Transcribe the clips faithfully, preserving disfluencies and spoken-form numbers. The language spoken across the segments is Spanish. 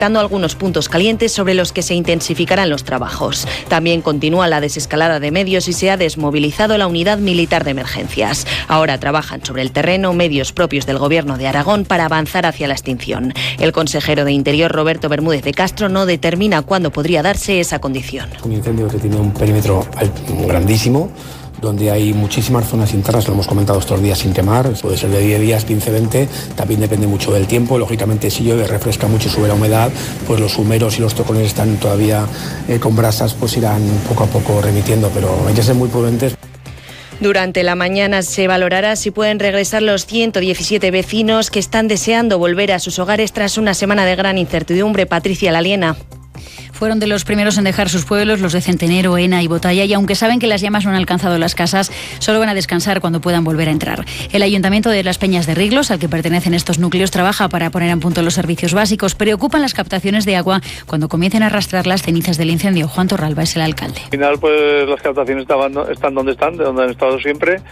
dando algunos puntos calientes sobre los que se intensificarán los trabajos. También continúa la desescalada de medios y se ha desmovilizado la unidad militar de emergencias. Ahora trabajan sobre el terreno medios propios del Gobierno de Aragón para avanzar hacia la extinción. El consejero de Interior, Roberto Bermúdez de Castro, no determina cuándo podría darse esa condición. Un incendio que tiene un perímetro grandísimo, donde hay muchísimas zonas internas, lo hemos comentado estos días, sin quemar, puede ser de diez días, quince, veinte, también depende mucho del tiempo. Lógicamente, si llueve, refresca mucho y sube la humedad, pues los humeros y los tocones están todavía eh, con brasas, pues irán poco a poco remitiendo, pero hay que ser muy prudentes. Durante la mañana se valorará si pueden regresar los ciento diecisiete vecinos que están deseando volver a sus hogares tras una semana de gran incertidumbre. Patricia Laliena. Fueron de los primeros en dejar sus pueblos, los de Centenero, Ena y Botalla, y aunque saben que las llamas no han alcanzado las casas, solo van a descansar cuando puedan volver a entrar. El Ayuntamiento de Las Peñas de Riglos, al que pertenecen estos núcleos, trabaja para poner a punto los servicios básicos. Preocupan las captaciones de agua cuando comiencen a arrastrar las cenizas del incendio. Juan Torralba es el alcalde. Al final, pues las captaciones estaban, están donde están, de donde han estado siempre.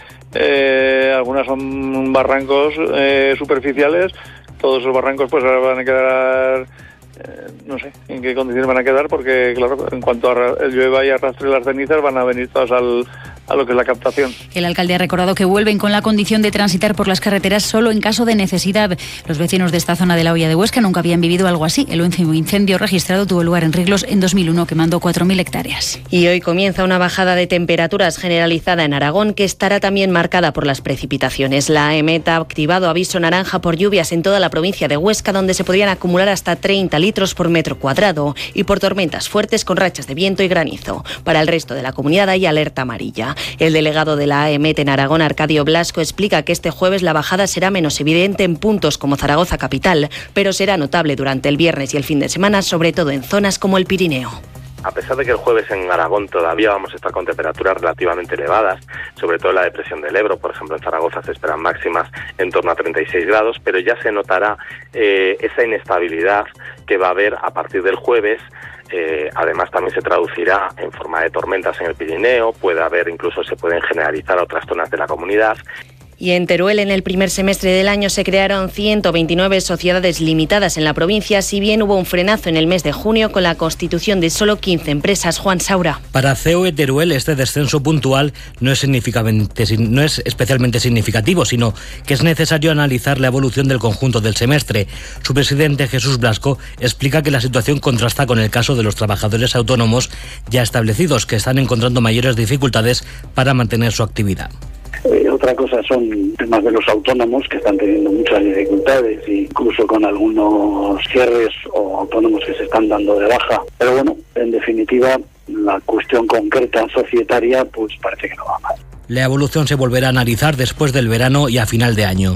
Eh, algunas son barrancos eh, superficiales. Todos esos barrancos pues ahora van a quedar... Eh, no sé en qué condiciones van a quedar, porque claro, en cuanto a el llueva y arrastre las cenizas van a venir todas al, a lo que es la captación. El alcalde ha recordado que vuelven con la condición de transitar por las carreteras solo en caso de necesidad. Los vecinos de esta zona de la Hoya de Huesca nunca habían vivido algo así. El último incendio registrado tuvo lugar en Riglos en dos mil uno, quemando cuatro mil hectáreas. Y hoy comienza una bajada de temperaturas generalizada en Aragón, que estará también marcada por las precipitaciones. La AEMET ha activado aviso naranja por lluvias en toda la provincia de Huesca, donde se podrían acumular hasta treinta litros por metro cuadrado, y por tormentas fuertes con rachas de viento y granizo. Para el resto de la comunidad hay alerta amarilla. El delegado de la AEMET en Aragón, Arcadio Blasco, explica que este jueves la bajada será menos evidente en puntos como Zaragoza capital, pero será notable durante el viernes y el fin de semana, sobre todo en zonas como el Pirineo. A pesar de que el jueves en Aragón todavía vamos a estar con temperaturas relativamente elevadas, sobre todo en la depresión del Ebro, por ejemplo en Zaragoza se esperan máximas en torno a treinta y seis grados, pero ya se notará eh, esa inestabilidad que va a haber a partir del jueves. Eh, además también se traducirá en forma de tormentas en el Pirineo, puede haber, incluso se pueden generalizar a otras zonas de la comunidad. Y en Teruel, en el primer semestre del año, se crearon ciento veintinueve sociedades limitadas en la provincia, si bien hubo un frenazo en el mes de junio con la constitución de solo quince empresas. Juan Saura. Para C O E Teruel, este descenso puntual no es, significativamente, no es especialmente significativo, sino que es necesario analizar la evolución del conjunto del semestre. Su presidente, Jesús Blasco, explica que la situación contrasta con el caso de los trabajadores autónomos ya establecidos, que están encontrando mayores dificultades para mantener su actividad. Eh, otra cosa son temas de los autónomos, que están teniendo muchas dificultades, incluso con algunos cierres o autónomos que se están dando de baja. Pero bueno, en definitiva, la cuestión concreta societaria pues parece que no va mal. La evolución se volverá a analizar después del verano y a final de año.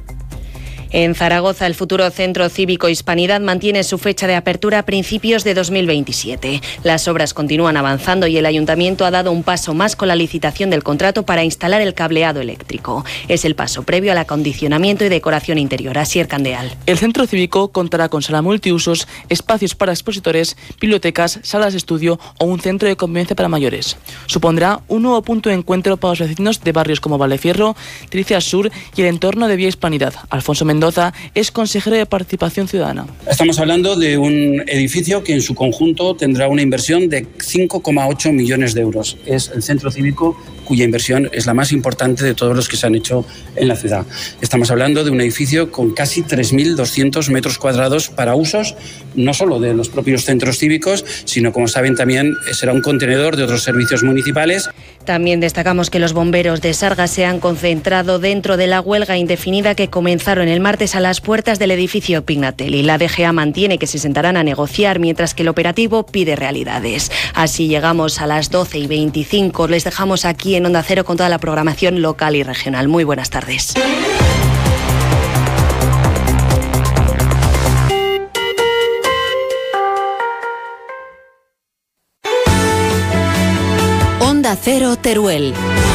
En Zaragoza, el futuro Centro Cívico Hispanidad mantiene su fecha de apertura a principios de dos mil veintisiete. Las obras continúan avanzando y el Ayuntamiento ha dado un paso más con la licitación del contrato para instalar el cableado eléctrico. Es el paso previo al acondicionamiento y decoración interior. Asier Candeal. El Centro Cívico contará con sala multiusos, espacios para expositores, bibliotecas, salas de estudio o un centro de convivencia para mayores. Supondrá un nuevo punto de encuentro para los vecinos de barrios como Valefierro, Tricias Sur y el entorno de Vía Hispanidad. Alfonso Mendoza es consejero de Participación Ciudadana. Estamos hablando de un edificio que en su conjunto tendrá una inversión de cinco coma ocho millones de euros. Es el centro cívico cuya inversión es la más importante de todos los que se han hecho en la ciudad. Estamos hablando de un edificio con casi tres mil doscientos metros cuadrados para usos no solo de los propios centros cívicos, sino, como saben, también será un contenedor de otros servicios municipales. También destacamos que los bomberos de Sarga se han concentrado dentro de la huelga indefinida que comenzaron el martes a las puertas del edificio Pignatelli. La D G A mantiene que se sentarán a negociar, mientras que el operativo pide realidades. Así llegamos a las doce y veinticinco. Les dejamos aquí en Onda Cero con toda la programación local y regional. Muy buenas tardes. Onda Cero Teruel.